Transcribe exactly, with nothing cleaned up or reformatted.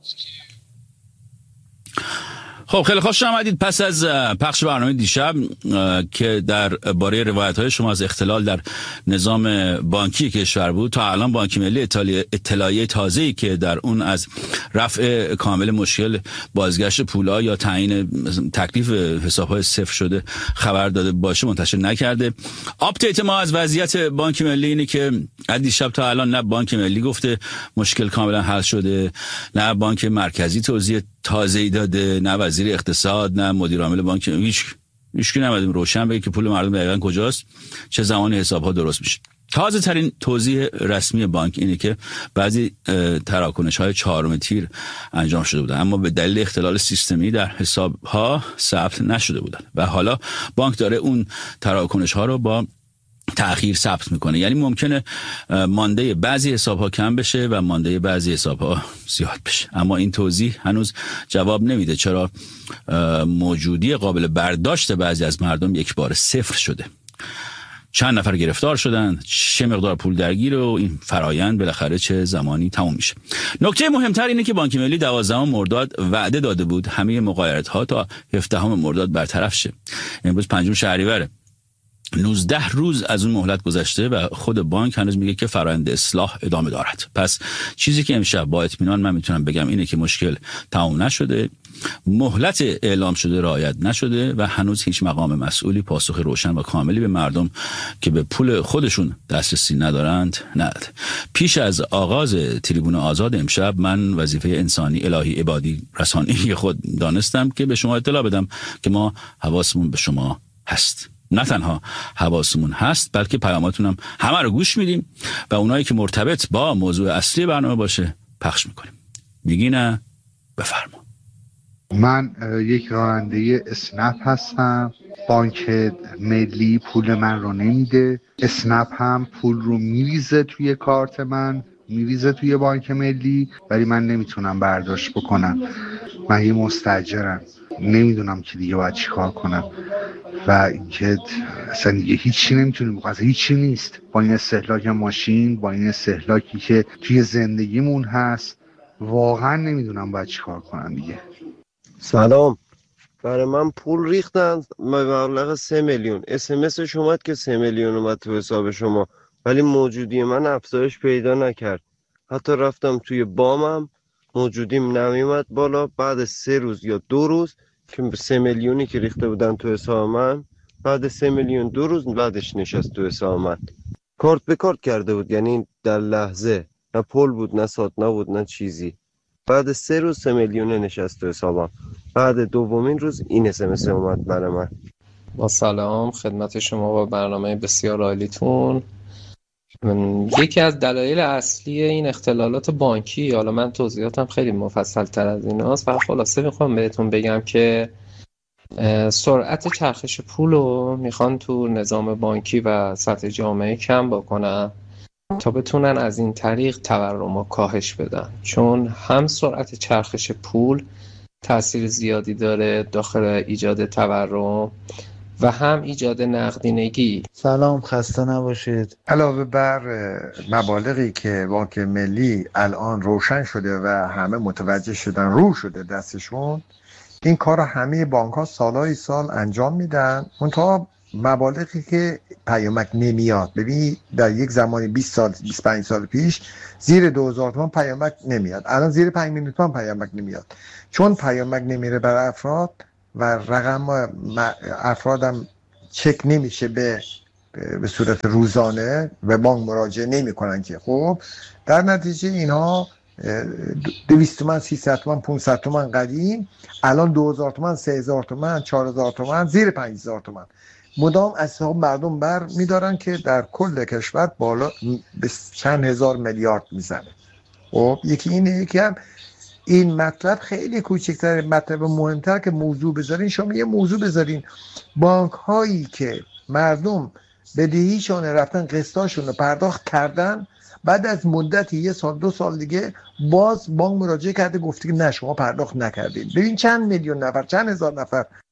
خب خیلی خوش آمدید. پس از پخش برنامه دیشب که در باره روایت‌های شما از اختلال در نظام بانکی کشور بود، تا الان بانک ملی اطلاعیه تازه‌ای که در اون از رفع کامل مشکل بازگشت پول‌ها یا تعیین تکلیف حساب‌های صفر شده خبر داده باشه منتشر نکرده. آپدیت ما از وضعیت بانک ملی اینه که از دیشب تا الان نه بانک ملی گفته مشکل کاملا حل شده، نه بانک مرکزی توضیح تازه‌ای داده، نه وزیر اقتصاد، نه مدیر عامل بانک، هیچ هیچکی نمیدیم روشن بگه که پول مردم دقیقاً کجاست، چه زمانی حساب‌ها درست میشه. تازه ترین توضیح رسمی بانک اینه که بعضی تراکنش‌های چهارم تیر انجام شده بودن اما به دلیل اختلال سیستمی در حساب‌ها ثبت نشده بودن و حالا بانک داره اون تراکنش‌ها رو با تأخیر ثبت میکنه. یعنی ممکنه مانده بعضی حساب‌ها کم بشه و مانده بعضی حساب‌ها زیاد بشه، اما این توضیح هنوز جواب نمیده چرا موجودی قابل برداشت بعضی از مردم یک بار صفر شده. چند نفر گرفتار شدن، چه مقدار پول درگیر و این فرایند بالاخره چه زمانی تموم میشه. نکته مهمتر اینه که بانک ملی دوازدهم مرداد وعده داده بود همه مغایرت‌ها تا هفدهم مرداد برطرف شه. امروز پنجم شهریوره. نوزده روز از اون مهلت گذشته و خود بانک هنوز میگه که فرآیند اصلاح ادامه دارد. پس چیزی که امشب با اطمینان من میتونم بگم اینه که مشکل تموم نشده، مهلت اعلام شده رعایت نشده و هنوز هیچ مقام مسئولی پاسخ روشن و کاملی به مردم که به پول خودشون دسترسی ندارند نداد. پیش از آغاز تریبون آزاد امشب من وظیفه انسانی الهی عبادی رسانی خود دانستم که به شما اطلاع بدم که ما حواسمون به شما هست. نه تنها حواسمون هست بلکه پیاماتون هم همه رو گوش میدیم و اونایی که مرتبط با موضوع اصلی برنامه باشه پخش میکنیم. میگی نه؟ بفرما. من یک راننده اسنپ هستم. بانک ملی پول من رو نمیده، اسنپ هم پول رو میریزه توی کارت من، میریزه توی بانک ملی، ولی من نمیتونم برداشت بکنم. من یه مستاجرم، نمیدونم که دیگه باید چی کار کنم و اینکه اصلا دیگه هیچی نمیتونیم بکنم، هیچی نیست. با این استهلاک ماشین، با این استهلاکی که توی زندگیمون هست، واقعا نمیدونم باید چی کار کنم دیگه. سلام، برای من پول ریختن مبلغ سه میلیون. اس ام اسش اومد که سه میلیون اومد تو حساب شما، ولی موجودی من افزایش پیدا نکرد. حتی رفتم توی بامم موجودیم نمیومد بالا. بعد سه روز یا دو روز که سه میلیونی که ریخته بودن تو حساب من، بعد سه میلیون دو روز بعدش نشست تو حساب من. کارت به کارت کرده بود، یعنی در لحظه، نه پول بود نه سات نبود نه چیزی. بعد سه روز سه میلیون نشست تو حسابم. بعد دومین روز این اس ام اس اومد برای من. با سلام خدمت شما با برنامه بسیار عالیتون. یکی از دلایل اصلی این اختلالات بانکی، حالا من توضیحاتم خیلی مفصل تر از این هست و خلاصه میخوام بهتون بگم که سرعت چرخش پول رو میخوان تو نظام بانکی و سطح جامعه کم بکنن تا بتونن از این طریق تورم رو کاهش بدن، چون هم سرعت چرخش پول تأثیر زیادی داره داخل ایجاد تورم و هم ایجاد نقدینگی. سلام، خسته نباشید. علاوه بر مبالغی که بانک ملی الان روشن شده و همه متوجه شدن رو شده دستشون، این کار همه بانک ها سالهای سال انجام میدن، منتها مبالغی که پیامک نمیاد. ببین در یک زمانی بیست سال بیست و پنج سال پیش زیر دو هزار تومان پیامک نمیاد، الان زیر پنج میلیون تومان پیامک نمیاد، چون پیامک نمیره بر افراد و رقم افرادم چک نمیشه به به صورت روزانه و بانک مراجعه نمیکنن که خب در نتیجه اینها دویست تومن، سیصد تومن، پانصد تومن قدیم الان دو هزار تومن، سه هزار تومن، چهار هزار تومن، زیر پنج هزار تومن مدام از حساب مردم بر میدارن که در کل کشور بالا به چند هزار میلیارد میزنه. خب یکی اینه، یکی هم این مطلب خیلی کوچکتر، مطلب مهمتر که موضوع بذارین، شما یه موضوع بذارین بانک هایی که مردم بدهیشون رفتن قسطاشون رو پرداخت کردن، بعد از مدتی یه سال دو سال دیگه باز بانک مراجعه کرده گفته که نه شما پرداخت نکردید. ببین چند میلیون نفر، چند هزار نفر